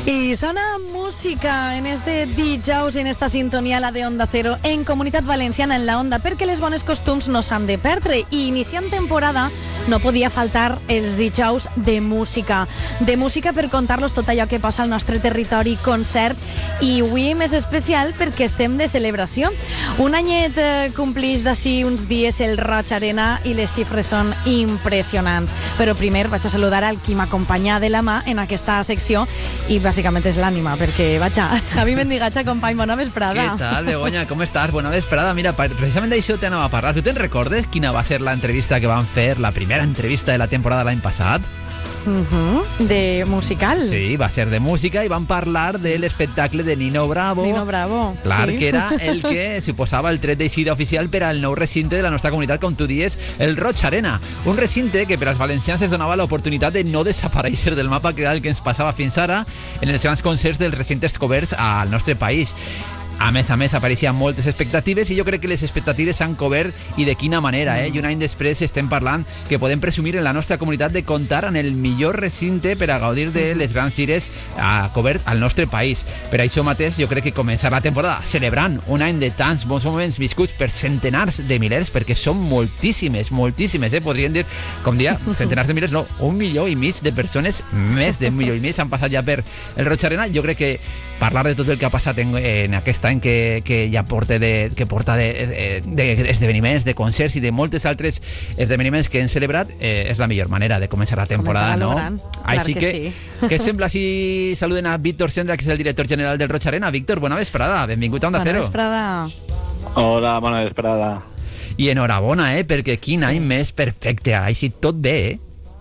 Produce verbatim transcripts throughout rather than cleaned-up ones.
Y sona música en este dijous, en esta sintonia, la de Onda Cero, en Comunitat Valenciana, en la Onda, perquè les bones costums no s'han de perdre. I iniciant temporada no podia faltar els dijous de música. De música per contar-los tot allò que passa al nostre territori, concerts, i avui més especial perquè estem de celebració. Un anyet eh, complix d'ací uns dies el Roig Arena i les xifres són impressionants. Però primer vaig a saludar al qui m'acompanya de la mà en aquesta secció i bàsicament és l'ànima, perquè vaja, Javi Mendigatxa, company, bona vesprada. Què tal, Begoña, com estàs? Bona vesprada. Mira, precisament d'això t'anava a parlar. Tu te'n recordes quina va ser l'entrevista que van fer, la primera entrevista de la temporada l'any passat? Uh-huh. De musical. Sí, va ser de música i van parlar sí. de l'espectacle de Nino Bravo. Nino Bravo, Clar, sí. que era el que suposava el tret d'eixida oficial per al nou recinte de la nostra comunitat, com tu dies, el Roig Arena. Un recinte que per als valencians es donava l'oportunitat de no desaparèixer del mapa, que era el que ens passava fins ara en els grans concerts dels recintes coberts al nostre país. A més a més, apareixien moltes expectatives i jo crec que les expectatives s'han cobert i de quina manera, eh? I un any després estem parlant que podem presumir en la nostra comunitat de comptar en el millor recinte per a gaudir de les grans gires a cobert al nostre país. Per això mateix jo crec que començar la temporada celebrant un any de tants bons moments viscuts per centenars de milers, perquè són moltíssimes, moltíssimes, eh? Podríem dir, com dia, centenars de milers, no, un milió i mig de persones, més d'un milió i mig han passat ja per el Roig Arena. Jo crec que parlar de tot el que ha passat en, en aquest any que, que ja porta de, que porta de, de, de esdeveniments, de concerts i de moltes altres esdeveniments que hem celebrat, eh, és la millor manera de començar la temporada, no? Així que, que, sí. Què sembla si saluden a Víctor Sendra, que és el director general del Roig Arena? Víctor, bona vesprada, benvingut a Onda Cero. Bona vesprada. Hola, bona vesprada. I enhorabona, eh, perquè quin sí. any més perfecte, així tot bé, eh?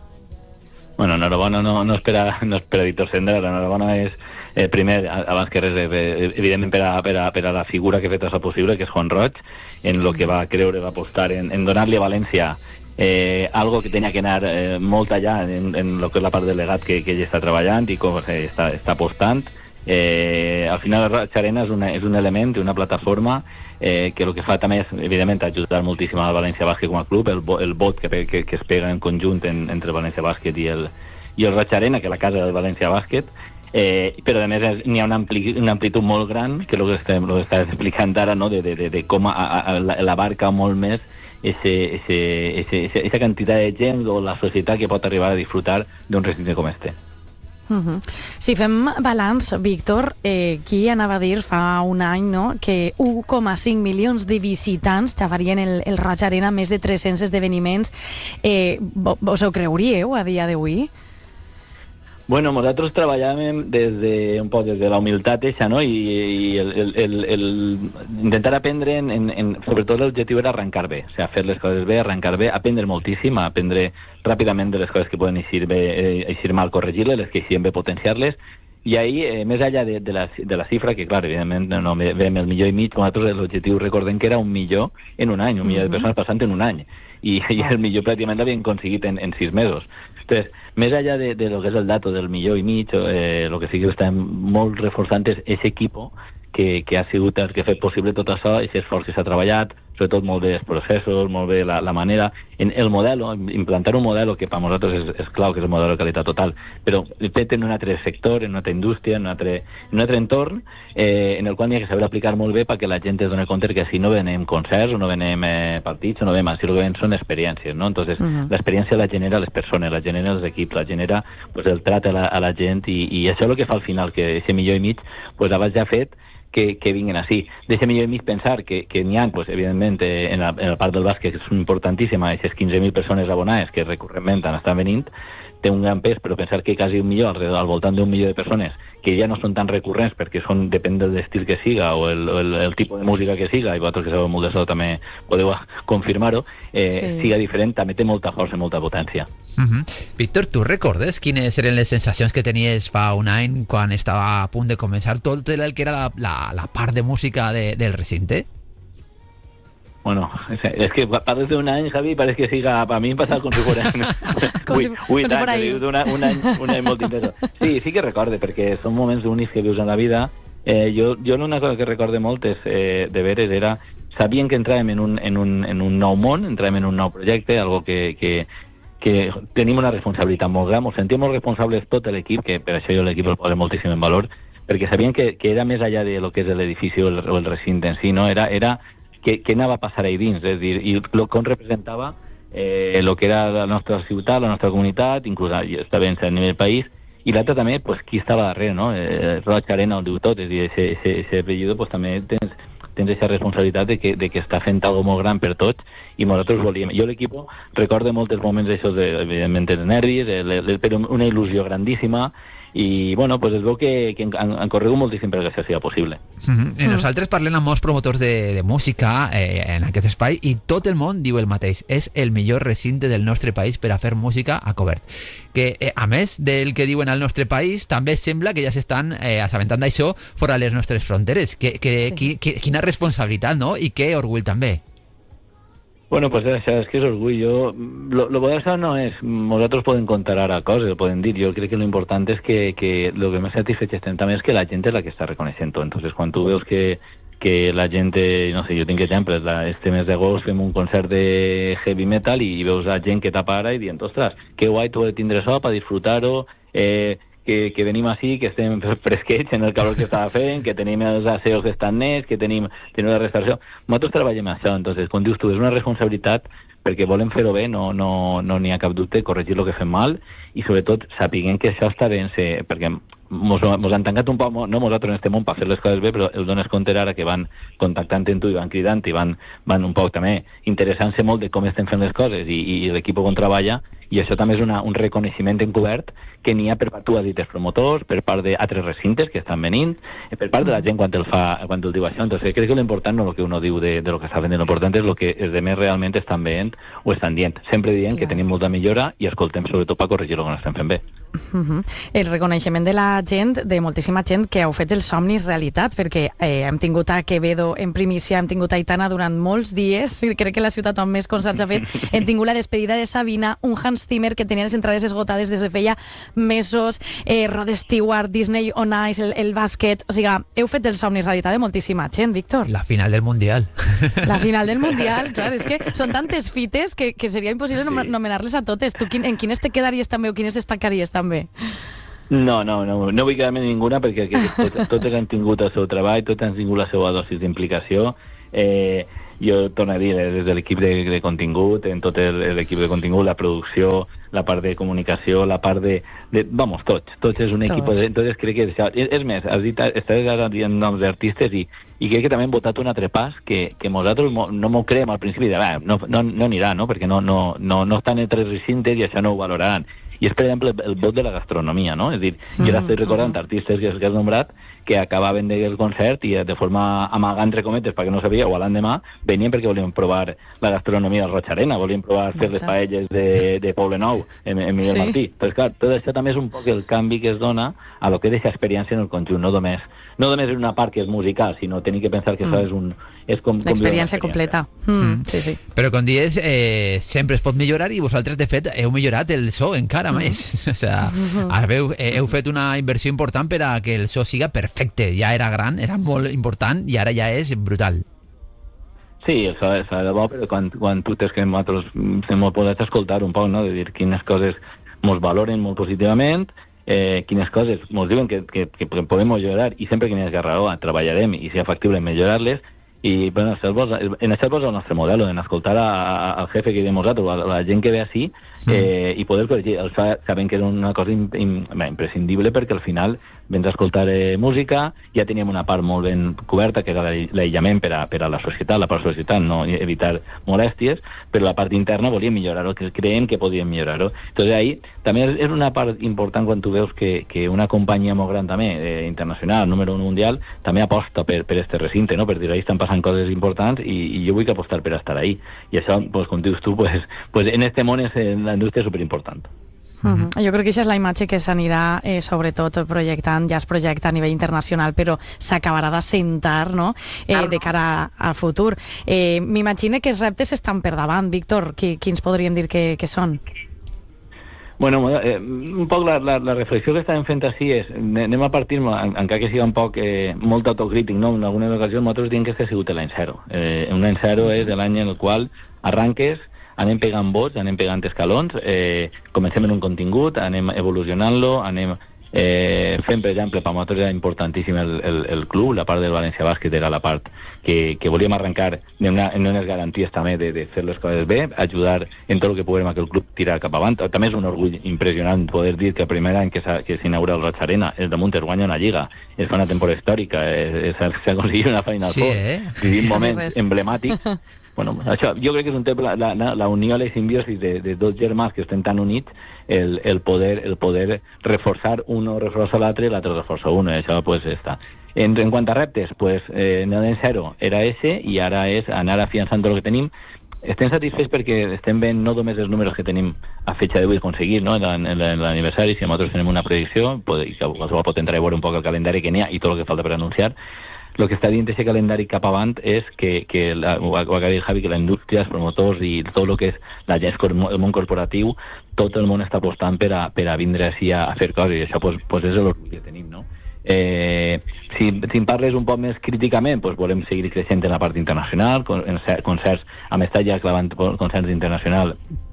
Bueno, enhorabona no, no, és per a, no és per a Víctor Sendra, l'enhorabona és Eh, primer, abans que res, eh, evidentment per a, per, a, per a la figura que ha fet això possible, que és Juan Roig, en el que va creure, va apostar en, en donar-li a València eh, algo que tenia que anar eh, molt allà en, en el que és la part del legat que, que ell està treballant i com eh, està, està apostant. Eh, al final el Roig Arena és, una, és un element, una plataforma eh, que el que fa també és, evidentment, ajudar moltíssim al València Bàsquet com a club, el, el vot que, que, que es pega en conjunt en, entre el València Bàsquet i el, i el Roig Arena, que és la casa del València Bàsquet. Eh, però a més n'hi ha una, ampli, una amplitud molt gran, que és el que estem, lo que estàs explicant ara, no? de, de, de, de com a, a, a, l'abarca molt més aquesta quantitat de gent o la societat que pot arribar a disfrutar d'un recinte com este. Uh-huh. Si fem balanç, Víctor, eh, qui anava a dir fa un any, no?, que un coma cinc milions de visitants tavarien el, el Roig Arena, més de tres-cents esdeveniments. Eh, vos ho creuríeu a dia d'avui? Bueno, nosaltres treballàvem des de, un poc des de la humilitat eixa, no? I, i el, el, el, el intentar aprendre, en, en, en, sobretot l'objectiu era arrencar bé, o sigui, fer les coses bé, arrencar bé, aprendre moltíssim, aprendre ràpidament de les coses que poden eixir bé, eixir mal, corregir-les, les que eixien bé, potenciar-les. I ahir, eh, més enllà de, de, la, de la xifra, que clar, evidentment no veiem el milió i mig, nosaltres l'objectiu recordem que era un milió en un any, un milió de persones passant en un any, i, i el milió pràcticament l'havien aconseguit en, en sis mesos. Entonces, més enllà de, de lo que és el dato del milió i mig, eh, lo que sí que està molt reforçant és aquest equip que, que ha sigut el que ha fet possible tot això, aquest esforç que s'ha treballat, sobretot molt bé els processos, molt bé la, la manera, en el model, implantar un model que per nosaltres és, és clau, que és el model de qualitat total, però fet en un altre sector, en una altra indústria, en un altre, en un altre entorn, eh, en el qual hi ha que saber aplicar molt bé perquè la gent es doni compte que si no venem concerts, o no venem eh, partits, o no venem, si el que venem són experiències, no? Entonces, uh-huh. l'experiència la genera les persones, la genera els equips, la genera pues, el trat a la, a la gent, i, i això és el que fa al final, que aquest milió i mig, pues, abans ja fet, que, que vinguin així. Deixa millor i mig pensar que, que n'hi ha, pues, evidentment, eh, en, la, en la part del bàsquet, que és importantíssima, aquestes quinze mil persones abonades que recurrentment estan venint, té un gran pes, però pensar que quasi un milió, al voltant d'un milió de persones, que ja no són tan recurrents perquè són, depèn del estil que siga o el, el, el tipus de música que siga, i vosaltres que sabeu molt d'això també podeu confirmar-ho, eh, sí. siga diferent, també té molta força i molta potència. Uh-huh. Víctor, tu recordes quines eren les sensacions que tenies fa un any quan estava a punt de començar tot el que era la, la, la part de música de, del recinte? Bueno, es que parece un año, Javi, parece que siga, para mí pasa con si fuera uy, uy, un any, un any molt intens. Sí, sí que recorde, perquè són moments únics que vius en la vida. Eh, jo, jo una cosa que recorde molt és, eh, de veres, era, sabien que entràvem en un, en un, en un nou món, entràvem en un nou projecte, algo que, que, que tenim una responsabilitat molt gran, ens sentim molt responsables tot l'equip, que per això jo l'equip el poso moltíssim en valor, perquè sabien que, que era més allà de lo que és l'edifici o, el, o el recinte en si, no? Era, era que, que anava a passar ahí dins, és a dir, i lo, com representava eh, lo que era la nostra ciutat, la nostra comunitat, inclús està bé a nivell país, i l'altre també, pues, qui estava darrere, no? Eh, Roig Arena ho diu tot, és a dir, aquest apellido, pues, també tens tens aquesta responsabilitat de que, de que està fent alguna molt gran per tots, i nosaltres volíem. Jo l'equip recordo molts moments d'això, de, evidentment, de nervis, de, de, de, però una il·lusió grandíssima, i bueno, pues es veu que, que han, han corregut moltíssim perquè això sigui possible. Mm-hmm. I nosaltres parlem amb molts promotors de, de música eh, en aquest espai, i tot el món diu el mateix: és el millor recinte del nostre país per a fer música a cobert. Que eh, a més del que diuen al nostre país, també sembla que ja s'estan eh, assabentant d'això fora les nostres fronteres. Que, que, sí. qui, qui, quina responsabilitat, no? I que orgull també. Bueno, pues això és que és orgull. Jo, lo, lo bo d'això no és, nosaltres podem contar ara coses, podem dir, jo crec que lo important és que, que lo que més satisfeig estem també és que la gent és la que està reconeixent-ho. Entonces, quan tu veus que, que la gent, no sé, jo tinc exemples, la, este mes d'agost fem un concert de heavy metal i, i veus la gent que tapa ara i dient, ostres, que guai, tu has de tindre això per disfrutar-ho, eh, que, que venim així, que estem fresquets en el calor que estava fent, que tenim els aseos que estan nets, que tenim, tenim la restauració. Nosaltres treballem això, entonces, com dius tu, és una responsabilitat perquè volem fer-ho bé, no n'hi no, no ha cap dubte, corregir el que fem mal, i sobretot sapiguem que això està bé, perquè mos, mos han tancat un poc, no nosaltres en este món per fer les coses bé, però els dones compte ara que van contactant amb tu i van cridant i van, van un poc també interessant-se molt de com estem fent les coses i, i l'equip on treballa, i això també és una, un reconeixement encobert que n'hi ha per part, tu has dit, els promotors, per part d'altres recintes que estan venint, per part de la gent quan el fa, quan el diu això. Entonces, crec que l'important no és el que uno diu de, de lo que està fent, l'important és el que els demés realment estan veient o estan dient. Sempre dient que tenim molta millora i escoltem sobretot per corregir el que no estem fent bé. Uh-huh. El reconeixement de la gent, de moltíssima gent que heu fet els somnis realitat, perquè eh, hem tingut a Quevedo en primícia, hem tingut a Aitana durant molts dies, crec que la ciutat on més concerts ha fet, hem tingut la despedida de Sabina, un Hans Zimmer que tenia les entrades esgotades des de feia mesos, eh, Rod Stewart, Disney on Ice, el, el bàsquet, o sigui, heu fet els somnis realitat de moltíssima gent, Víctor. La final del Mundial. La final del Mundial, clar, és que són tantes fites que, que seria impossible sí. nomenar-les a totes. Tu quin, en quines te quedaries també o quines destacaries també? No, no, no, no vull quedar-me ninguna perquè tot, totes han tingut el seu treball, totes han tingut la seva dosis d'implicació. Eh, jo torno a dir, des de l'equip de, de contingut, en tot l'equip de contingut, la producció, la part de comunicació, la part de... de vamos, tots, tots és un equip de... Entonces crec que... És, és més, has dit, estàs ara dient noms d'artistes i, i crec que també hem votat un altre pas que, que nosaltres no m'ho creiem al principi de, no, no, no anirà, no? Perquè no, no, no, no estan entre recintes i això no ho valoraran. I és, per exemple, el vot de la gastronomia, no? És a dir, jo ara estic recordant artistes que has nombrat que acabaven del concert i de forma amagant, entre cometes, perquè no sabia, o a l'endemà, venien perquè volien provar la gastronomia del Roig Arena, volien provar fer les paelles de, de Poble Nou, en, en Miguel sí. Martí. Però, clar, tot això també és un poc el canvi que es dona a lo que és aquesta experiència en el conjunt, no només, no només una part que és musical, sinó tenir que pensar que mm. això és un... És com, com l'experiència completa. Mm. Mm. Sí, sí. Però com dius, eh, sempre es pot millorar i vosaltres, de fet, heu millorat el so encara mm. més. O sea, ara heu, heu fet una inversió important per a que el so siga perfecte. Ja era gran, era molt important i ara ja és brutal. Sí, això és de bo, però quan, quan tu tens que nosaltres hem pogut escoltar un poc, no? De dir quines coses ens valoren molt positivament, eh, quines coses ens diuen que, que, que podem millorar i sempre que n'hi hagi raó treballarem i si és factible millorar-les. I bueno, en això és el nostre model, en escoltar a, a, al jefe que diem nosaltres, a la gent que ve així, eh, i poder corregir. El fa, sabem que és una cosa im, im, imprescindible perquè al final vens a escoltar eh, música, ja teníem una part molt ben coberta que era l'aïllament per a, per a la societat, la part de la societat, no evitar molèsties, però la part interna volíem millorar-ho, que creiem que podíem millorar-ho. Entonces ahí també és una part important quan tu veus que, que una companyia molt gran també, eh, internacional, número un mundial, també aposta per, per este recinte, no? Per dir, ahí estan passant coses importants i, i jo vull que apostar per estar ahí. I això, pues, com dius tu, pues, pues en este món és en la indústria superimportant. Uh-huh. Jo crec que aquesta és la imatge que s'anirà eh, sobretot projectant, ja es projecta a nivell internacional, però s'acabarà d'assentar, no? eh, de cara al futur. Eh, M'imagino que els reptes estan per davant, Víctor. Quins podríem dir que, que són? Bueno, eh, un poc la, la, la reflexió que estàvem fent així és, anem a partir, encara que sigui un poc eh, molt autocrític, no? En algunes ocasions nosaltres diem que este ha sigut l'any zero. Eh, un any zero és l'any en el qual arranques anem pegant vots, anem pegant escalons, eh, comencem en un contingut, anem evolucionant-lo, anem eh, fent, per exemple, per nosaltres era importantíssim el, el, el club, la part del València Bàsquet era la part que, que volíem arrencar en, una, en unes garanties també de, de fer les coses bé, ajudar en tot el que puguem a que el club tirar cap avant. També és un orgull impressionant poder dir que el primer any que s'inaugura el Roig Arena, el damunt es guanya una lliga, es fa una temporada històrica, s'ha aconseguit una Final sí, Four, eh? vivim moments emblemàtics. Bueno, això, jo crec que és un tema, la, la, la unió, la simbiosi de, de dos germans que estem tan units, el, el, poder, el poder reforçar uno, reforça l'altre, l'altre reforça uno, i això pues està. En, en quant a reptes, pues, eh, no en zero era ese, i ara és anar afiançant tot el que tenim. Estem satisfets perquè estem veient no només els números que tenim a fetxa d'avui aconseguir, no? en, en, en l'aniversari, si nosaltres tenim una predicció, i que qualsevol pot entrar a veure un poc el calendari que n'hi ha i tot el que falta per anunciar. El que està dient aquest calendari cap avant és que, que la, ho acaba de dir Javi, que la indústria, els promotors i tot el que és la gent, el món corporatiu, tot el món està apostant per a, per a vindre així a, a fer coses, i això pues, pues és l'orgull que tenim, no? Eh, si, si em parles un poc més críticament, pues volem seguir creixent en la part internacional, con, en concerts, amb estar ja clavant concerts internacionals,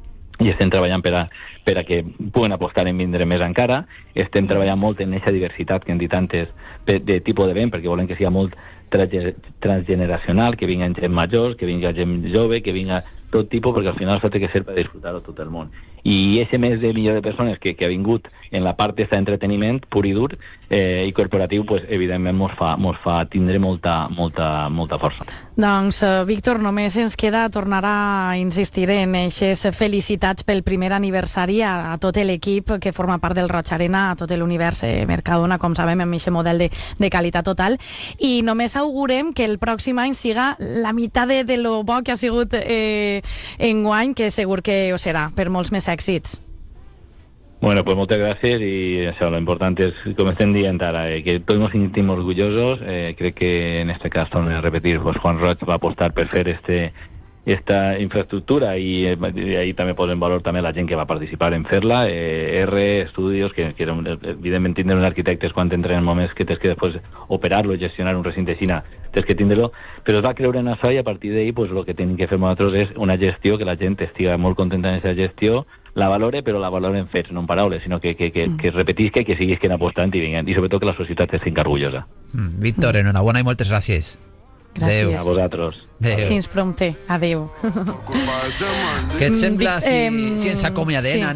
i estem treballant per a, per a que puguen apostar en vindre més encara. Estem treballant molt en aquesta diversitat que hem dit antes de tipus d'event, perquè volem que sigui molt transgeneracional, que vinguen gent major, que vinga gent jove, que vinga tot tipus, perquè al final això té que ser per disfrutar-ho tot el món. I aquest més de milió de persones que, que ha vingut en la part d'entreteniment pur i dur eh, i corporatiu, pues, evidentment mos fa, mos fa tindre molta, molta, molta força. Doncs, uh, Víctor, només ens queda tornar a insistir en aquestes felicitats pel primer aniversari a, a tot l'equip que forma part del Roig Arena, a tot l'univers eh, Mercadona, com sabem, amb aquest model de, de qualitat total, i només augurem que el pròxim any siga la meitat de, de lo bo que ha sigut eh, enguany, que segur que ho serà per molts més èxits. Bueno, pues moltes gràcies, i això, lo important és, com estem dient ara, eh, que tots nos sentim orgullosos. Eh, crec que en este cas, torno a repetir, pues Juan Roig va apostar per fer este, esta infraestructura, i, i ahí també posem valor també la gent que va participar en fer-la, eh, R, estudios, que, que era, evidentment tindre un arquitecte quan entren en moments que tens que després operar-lo, gestionar un recinte així, tens que tindre-lo, però es va creure en això, i a partir d'ahí pues, el que tenim que fer nosaltres és una gestió, que la gent estigui molt contenta en aquesta gestió, la valore, però la valore en fets, no en paraules, sinó que, que, que, que repetisca i que siguis que apostant i vinguen, i sobretot que la societat estigui orgullosa. Mm, Víctor, enhorabona i moltes gràcies. Gràcies. Adéu. A vosaltres. Adéu. Fins prompte. Adéu. Què et sembla si, eh, si ens acomiadem? sí.